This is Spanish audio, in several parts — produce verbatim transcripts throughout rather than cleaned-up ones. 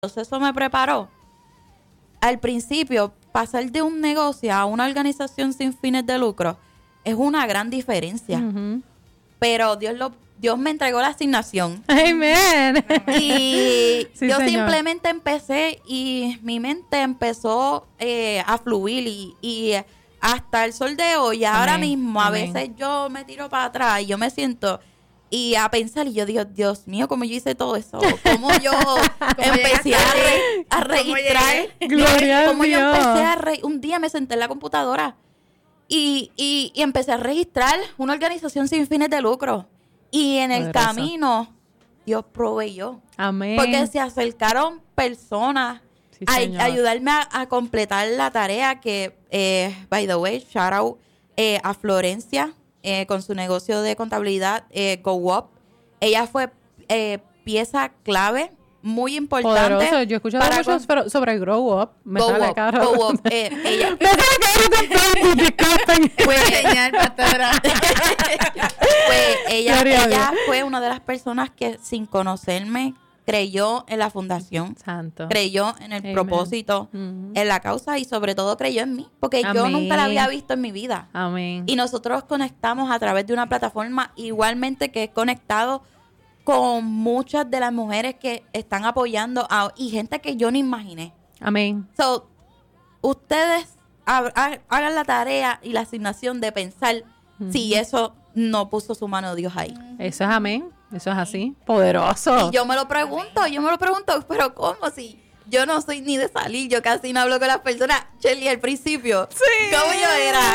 proceso me preparó. Al principio, pasar de un negocio a una organización sin fines de lucro es una gran diferencia. Uh-huh. Pero Dios lo Dios me entregó la asignación. Amén. Y sí, yo señor. simplemente empecé y mi mente empezó eh, a fluir y, y hasta el sol de hoy, Amén. Ahora mismo, a Amén. Veces yo me tiro para atrás y yo me siento y a pensar y yo digo, Dios mío, ¿cómo yo hice todo eso? ¿Cómo yo empecé a, re, a registrar? Gloria ¿Cómo a yo Dios. empecé a re, un día me senté en la computadora y, y, y empecé a registrar una organización sin fines de lucro. Y en el Poderoso. Camino, Dios proveyó. Amén. Porque se acercaron personas sí, a, a ayudarme a, a completar la tarea que, eh, by the way, shout out eh, a Florencia eh, con su negocio de contabilidad, eh, GoUp. Ella fue eh, pieza clave, muy importante. Poderoso. Yo he escuchado mucho con... sobre Grow Up. Me Go sale up, cara. Go Up. Eh, ella... me sale cara. Disculpen. Fue señal, pastora. Pues ella, ella fue una de las personas que sin conocerme creyó en la fundación, Santo. creyó en el Amen. Propósito, uh-huh. en la causa y sobre todo creyó en mí, porque Amén. Yo nunca la había visto en mi vida. Amén. Y nosotros conectamos a través de una plataforma igualmente que es conectado con muchas de las mujeres que están apoyando a, y gente que yo no imaginé. Amén. So, ustedes ha, ha, hagan la tarea y la asignación de pensar uh-huh. si eso no puso su mano Dios ahí. Eso es amén. Eso es así. Poderoso. Y yo me lo pregunto, yo me lo pregunto, pero ¿cómo si yo no soy ni de salir? Yo casi no hablo con las personas. Shelly, al principio, sí. ¿cómo yo era?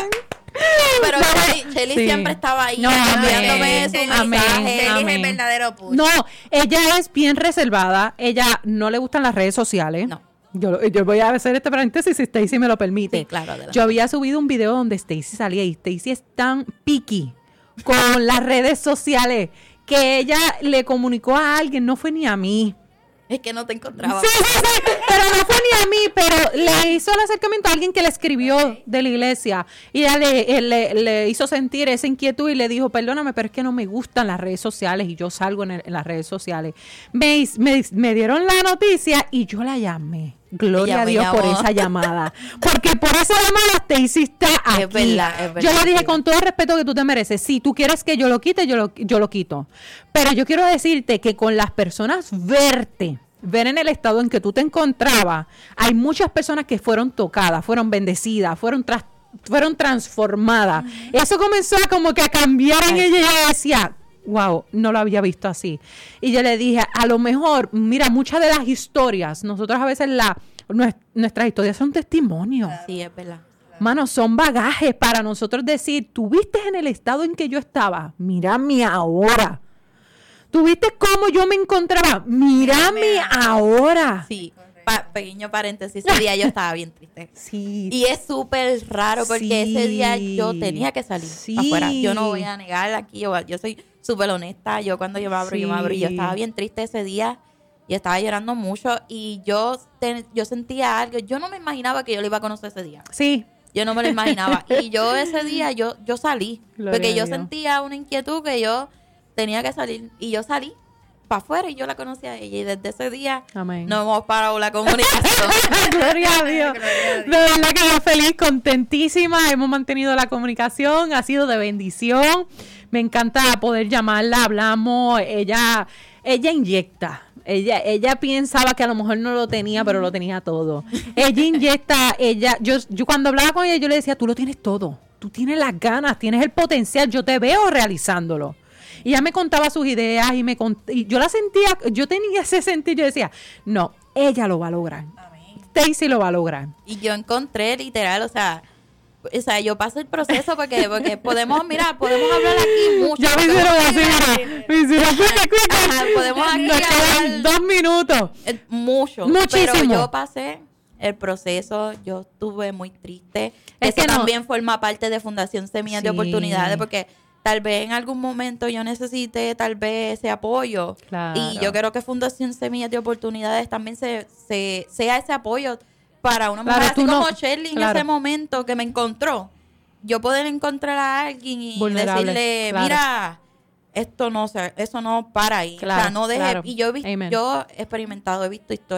Pero Shelly, Shelly sí. siempre estaba ahí no, enviándome su amén, mensaje. Shelly es el verdadero push. No, ella es bien reservada. Ella no le gustan las redes sociales. No. Yo, yo voy a hacer este paréntesis si Stacy me lo permite. Sí, claro, adelante. Yo había subido un video donde Stacy salía y Stacy es tan picky con las redes sociales que ella le comunicó a alguien, no fue ni a mí. Es que no te encontraba. Sí, sí, sí, pero no fue ni a mí, pero le hizo el acercamiento a alguien que le escribió okay. de la iglesia y ella le, le, le hizo sentir esa inquietud y le dijo, perdóname, pero es que no me gustan las redes sociales y yo salgo en, el, en las redes sociales. Me, me, me dieron la noticia y yo la llamé. Gloria a Dios llamó. Por esa llamada. Porque por esa llamada te hiciste aquí. Es verdad, es verdad, yo le dije con todo el respeto que tú te mereces, si tú quieres que yo lo quite, yo lo, yo lo quito. Pero yo quiero decirte que con las personas verte, ver en el estado en que tú te encontrabas, hay muchas personas que fueron tocadas, fueron bendecidas, fueron tras, fueron transformadas. Uh-huh. Eso comenzó como que a cambiar en ella y ella decía, wow, no lo había visto así. Y yo le dije, a lo mejor, mira, muchas de las historias, nosotros a veces la, nuestras historias son testimonios. Sí, es verdad. Mano, son bagajes para nosotros decir, ¿tú viste en el estado en que yo estaba? Mírame ahora. ¿Tú viste cómo yo me encontraba? Mírame ahora. Sí, pa- pequeño paréntesis, ese día yo estaba bien triste. Sí. Y es súper raro porque sí. ese día yo tenía que salir sí. afuera. Yo no voy a negar aquí, yo, yo soy súper honesta. Yo cuando yo me abro, sí. yo me abro. Y yo estaba bien triste ese día. Y estaba llorando mucho. Y yo, te, yo sentía algo. Yo no me imaginaba que yo lo iba a conocer ese día. Sí. Yo no me lo imaginaba. Y yo ese día, yo, yo salí. Gloria porque yo a Dios. sentía una inquietud que yo tenía que salir. Y yo salí para afuera y yo la conocí a ella. Y desde ese día Amén. no hemos parado la comunicación. Gloria a Dios. De verdad que yo feliz, contentísima. Hemos mantenido la comunicación. Ha sido de bendición. Me encanta poder llamarla. Hablamos. Ella, ella inyecta. Ella, ella pensaba que a lo mejor no lo tenía, pero lo tenía todo. Ella inyecta, ella, yo, yo cuando hablaba con ella, yo le decía, tú lo tienes todo. Tú tienes las ganas, tienes el potencial, yo te veo realizándolo. Y ella me contaba sus ideas y me cont- y yo la sentía, yo tenía ese sentir, yo decía, no, ella lo va a lograr. Stacy lo va a lograr. Y yo encontré literal, o sea, o sea, yo paso el proceso porque porque podemos, mira, podemos hablar aquí mucho. Ya me hicieron así, mira, me hicieron Ajá, podemos aquí nos quedan hablar dos minutos. eh, mucho. Muchísimo. Pero yo pasé el proceso, yo estuve muy triste. Es Eso que no- también forma parte de Fundación Semillas de Sí. Oportunidades porque tal vez en algún momento yo necesite tal vez ese apoyo. Claro. Y yo creo que Fundación Semillas de Oportunidades también se, se sea ese apoyo para una mujer Claro, así tú no- como Shirley claro. en ese momento que me encontró. Yo poder encontrar a alguien y Vulnerable, decirle, claro. mira, esto no se, eso no para ahí. Claro, o sea, no deje. claro. Y yo he, visto, Amen. yo he experimentado, he visto historias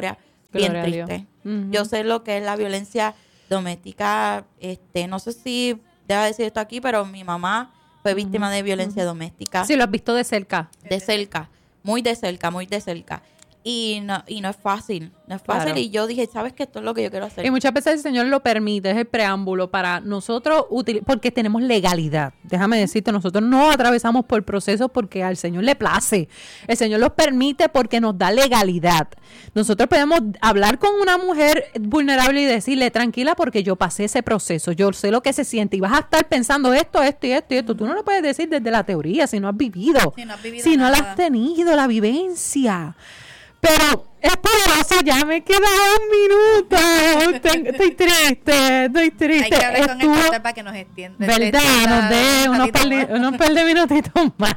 bien triste. Uh-huh. Yo sé lo que es la violencia doméstica, este, no sé si debo decir esto aquí, pero mi mamá fue víctima uh-huh. de violencia uh-huh. doméstica. Sí, lo has visto de cerca. De cerca, muy de cerca, muy de cerca. Y no, y no es fácil, no es fácil. Claro. Y yo dije, ¿sabes qué? Esto es lo que yo quiero hacer. Y muchas veces el Señor lo permite, es el preámbulo para nosotros, util- porque tenemos legalidad. Déjame decirte, nosotros no atravesamos por procesos porque al Señor le place. El Señor los permite porque nos da legalidad. Nosotros podemos hablar con una mujer vulnerable y decirle, tranquila, porque yo pasé ese proceso, yo sé lo que se siente. Y vas a estar pensando esto, esto y esto y esto. Tú no lo puedes decir desde la teoría si no has vivido. Si no has vivido si no la has tenido, la vivencia. Pero es poderoso, ya me queda un minuto. Estoy, estoy triste, estoy triste. Hay que hablar Estuvo, con el pastor para que nos entienda. ¿Verdad? Nos dé unos par de, unos par de minutitos más.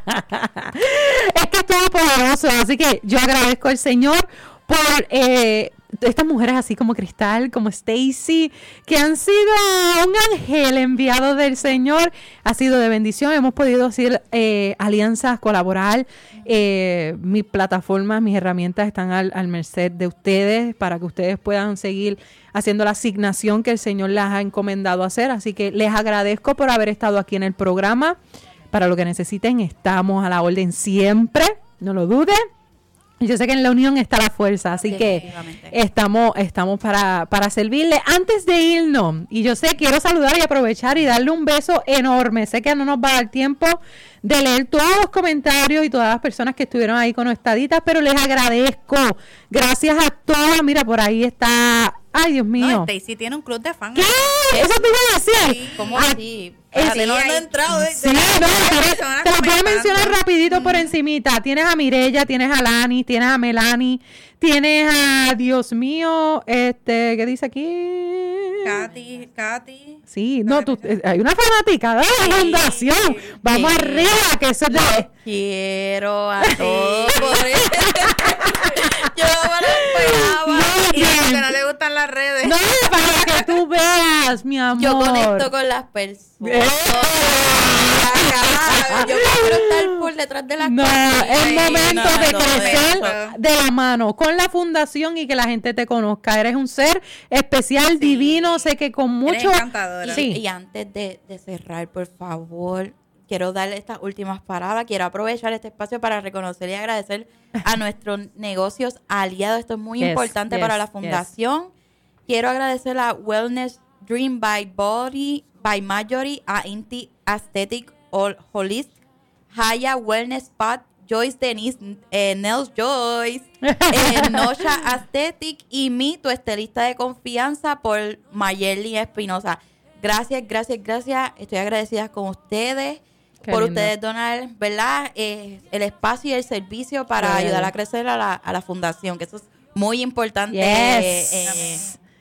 Es que estuvo poderoso, así que yo agradezco al Señor por eh, estas mujeres así como Cristal, como Stacy, que han sido un ángel enviado del Señor. Ha sido de bendición. Hemos podido hacer eh, alianzas, colaborar. Eh, mis plataformas, mis herramientas están al, al merced de ustedes para que ustedes puedan seguir haciendo la asignación que el Señor les ha encomendado hacer. Así que les agradezco por haber estado aquí en el programa. Para lo que necesiten, estamos a la orden siempre. No lo duden. Yo sé que en la unión está la fuerza, así que estamos estamos para, para servirle. Antes de irnos, y yo sé, quiero saludar y aprovechar y darle un beso enorme. Sé que no nos va a dar tiempo de leer todos los comentarios y todas las personas que estuvieron ahí con nuestras estaditas, pero les agradezco. Gracias a todas. Mira, por ahí está... Ay, Dios mío. No, Stacy tiene un club de fans. ¿Qué? Eso te iba a decir. Sí, ¿cómo así? Ah, sí, no han entrado. De, sí, de no, te, te lo voy a mencionar rapidito mm. por encimita. Tienes a Mirella, tienes a Lani, tienes a Melanie, tienes a, Dios mío, este, ¿qué dice aquí? Katy, Katy. Sí, no, tú, hay una fanática de la fundación. Sí, Vamos sí. arriba, que eso es de... Quiero a todos por eso. Yo no me lo esperaba. Y a los que no le gustan las redes. No, para que tú veas, mi amor. Yo conecto con las personas. Eh. Yo quiero estar por detrás de las no, cosas. Es momento no, de no, crecer no. de la mano con la fundación y que la gente te conozca. Eres un ser especial, sí. divino. Sé que con mucho... Eres encantadora. Sí. Y antes de, de cerrar, por favor... Quiero darle estas últimas palabras. Quiero aprovechar este espacio para reconocer y agradecer a nuestros negocios aliados. Esto es muy yes, importante yes, para la fundación. Yes. Quiero agradecer a Wellness Dream by Body, by Marjorie, a Inti Aesthetic Holist, Haya Wellness Spot, Joyce Denise, eh, Nels Joyce, eh, Nocha Aesthetic y mi, tu estilista de confianza, por Mayerly Espinosa. Gracias, gracias, gracias. Estoy agradecida con ustedes. Qué por lindo. Ustedes donar, ¿verdad? Eh, el espacio y el servicio para sí. ayudar a crecer a la, a la fundación, que eso es muy importante. Yes. Eh, eh,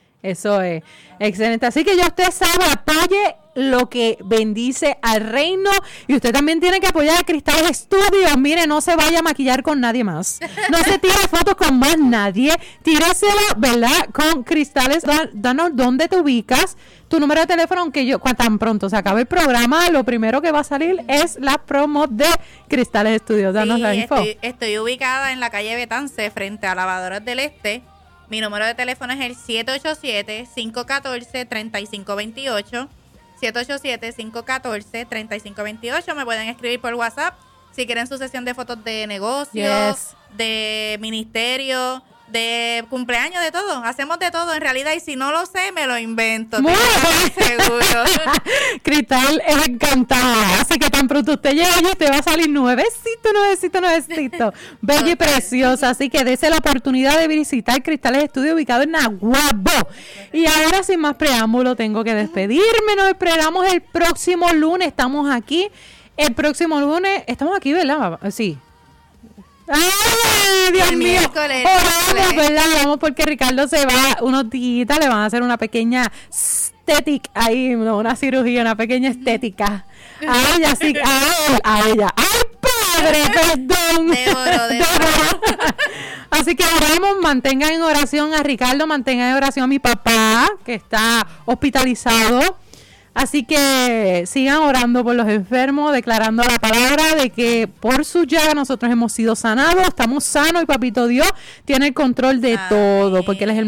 eso es excelente. Así que ya usted sabe, apoye lo que bendice al reino. Y usted también tiene que apoyar a Cristales Studios. Mire, no se vaya a maquillar con nadie más. No se tire fotos con más nadie. Tíresela, ¿verdad? Con Cristales. Danos dónde te ubicas. Tu número de teléfono, aunque yo, tan pronto se acabe el programa, lo primero que va a salir es la promo de Cristales Studios. Danos sí, la info. Estoy, estoy ubicada en la calle Betance, frente a Lavadoras del Este. Mi número de teléfono es el siete ocho siete, cinco uno cuatro, tres cinco dos ocho. siete ocho siete, cinco uno cuatro, tres cinco dos ocho. Me pueden escribir por WhatsApp si quieren su sesión de fotos de negocios, yes. de ministerio, de cumpleaños, de todo. Hacemos de todo en realidad, y si no lo sé, me lo invento. Muy seguro. Cristal es encantada, así que tan pronto usted llega y te va a salir nuevecito, nuevecito, nuevecito. Bella y preciosa, así que dése la oportunidad de visitar Cristales Estudio, ubicado en Naguabo. Y ahora, sin más preámbulo, tengo que despedirme. Nos esperamos el próximo lunes. Estamos aquí el próximo lunes. Estamos aquí, ¿verdad? Sí. ¡Ay, Dios el mío! Oramos, ¿verdad? Oramos porque Ricardo se va unos días, le van a hacer una pequeña estética ahí, una cirugía, una pequeña estética. A ella, sí, a él, a ella. ¡Ay, padre, perdón! Devoro, devoro. Así que oramos, mantengan en oración a Ricardo, mantengan en oración a mi papá, que está hospitalizado. Así que sigan orando por los enfermos, declarando la palabra de que por su llaga nosotros hemos sido sanados, estamos sanos y Papito Dios tiene el control de Ay. todo, porque Él es el